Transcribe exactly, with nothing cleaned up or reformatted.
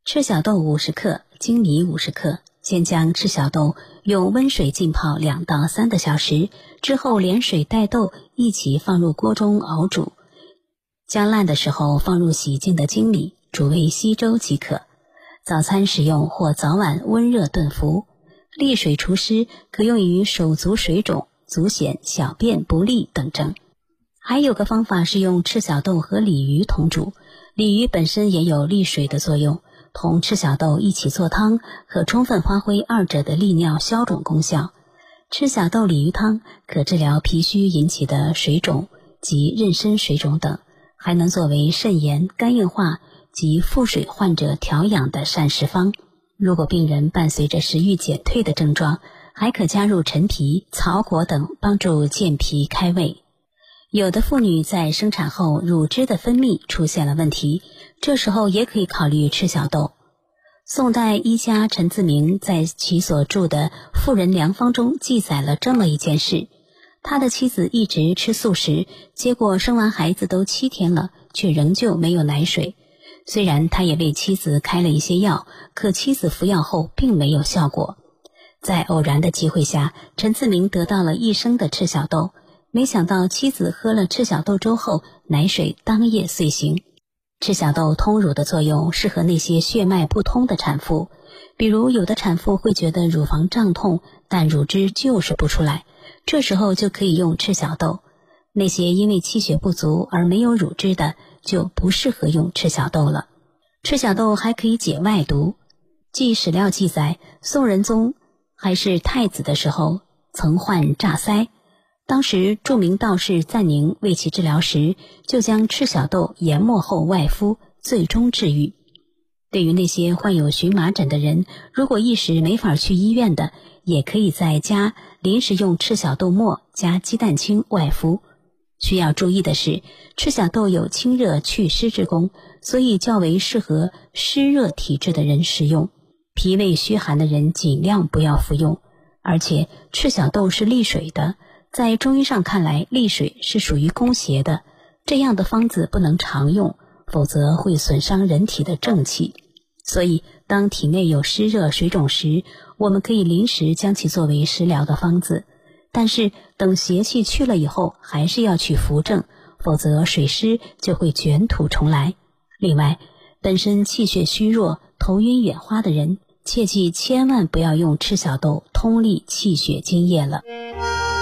赤小豆五十克，粳米五十克。先将赤小豆用温水浸泡两到三个小时，之后连水带豆一起放入锅中熬煮。将烂的时候放入洗净的粳米，煮为稀粥即可。早餐食用或早晚温热炖服。利水除湿，可用于手足水肿、足癣、小便不利等症。还有个方法是用赤小豆和鲤鱼同煮，鲤鱼本身也有利水的作用，同赤小豆一起做汤，可充分发挥二者的利尿消肿功效。赤小豆鲤鱼汤可治疗脾虚引起的水肿及妊娠水肿等，还能作为肾炎、肝硬化及腹水患者调养的膳食方。如果病人伴随着食欲减退的症状，还可加入陈皮、草果等，帮助健脾开胃。有的妇女在生产后乳汁的分泌出现了问题，这时候也可以考虑赤小豆。宋代医家陈自明在其所著的《妇人良方》中记载了这么一件事：他的妻子一直吃素食，结果生完孩子都七天了，却仍旧没有奶水。虽然他也为妻子开了一些药，可妻子服药后并没有效果。在偶然的机会下，陈自明得到了一升的赤小豆，没想到妻子喝了赤小豆粥后，奶水当夜遂行。赤小豆通乳的作用适合那些血脉不通的产妇，比如有的产妇会觉得乳房胀痛，但乳汁就是不出来，这时候就可以用赤小豆。那些因为气血不足而没有乳汁的，就不适合用赤小豆了。赤小豆还可以解外毒。据史料记载，宋仁宗还是太子的时候曾患炸腮，当时著名道士赞宁为其治疗时，就将赤小豆研末后外敷，最终治愈。对于那些患有荨麻疹的人，如果一时没法去医院的，也可以在家临时用赤小豆末加鸡蛋清外敷。需要注意的是，赤小豆有清热祛湿之功，所以较为适合湿热体质的人食用。脾胃虚寒的人尽量不要服用。而且赤小豆是利水的，在中医上看来，利水是属于攻邪的，这样的方子不能常用，否则会损伤人体的正气。所以当体内有湿热水肿时，我们可以临时将其作为食疗的方子，但是等邪气去了以后，还是要去扶正，否则水湿就会卷土重来。另外，本身气血虚弱、头晕眼花的人，切记千万不要用赤小豆通利气血津液了。